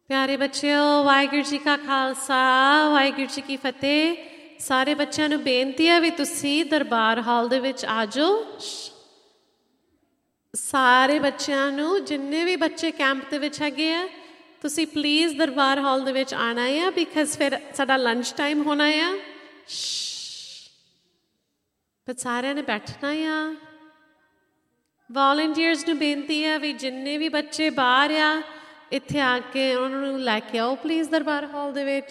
प्यारे बच्चों वाहिगुरू जी का खालसा वाहिगुरू जी की फतेह। सारे बच्चों नूं बेनती है भी तुसी दरबार हाल दे विच आ जाओ। सारे बच्चों नूं जिन्ने भी बच्चे कैंप दे विच हैगे आ तुसी प्लीज़ दरबार हाल दे विच आना है बिकॉज फिर साडा लंच टाइम होना है। पर सारे ने बैठना है। वॉलंटियर्स नूं बेनती है भी जिन्ने भी बच्चे बाहर आ इत्थे आके उन्होंने लैके आओ प्लीज़ दरबार हाल दे विच।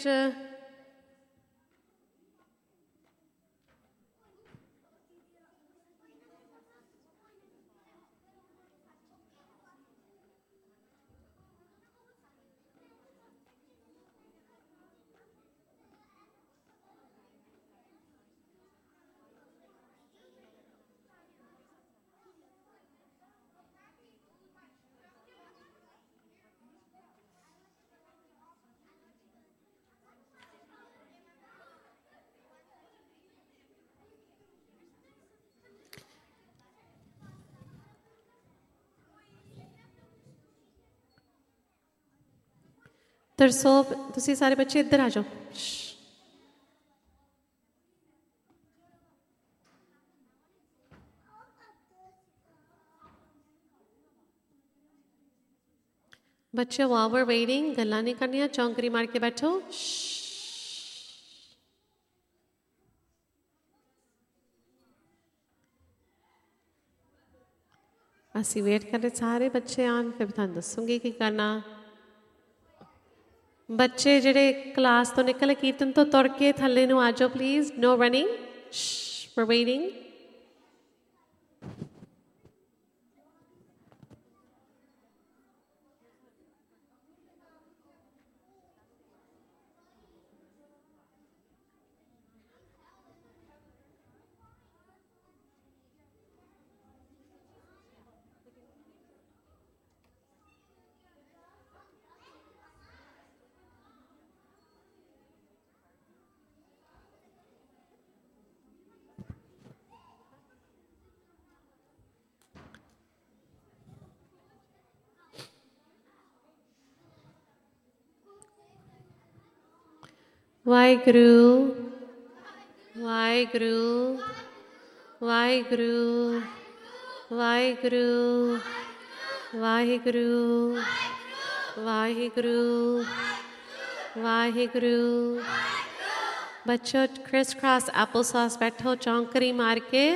तरसो तुसी सारे बच्चे इधर आ जाओ। बच्चे while we're waiting गल्लां नहीं करनियां चौंकरी मार के बैठो। असी वेट कर रहे सारे बच्चे आन फिर तुहानूं दसूंगी की करना। बच्चे जिहड़े क्लास तो निकले कीर्तन तो तुर के थल्ले नूं आ जाओ please. No running we're waiting। Waheguru Waheguru Waheguru Waheguru Waheguru Waheguru Waheguru. बच्चों क्रिस क्रॉस एप्पल सॉस बैठो चौंकरी मार के।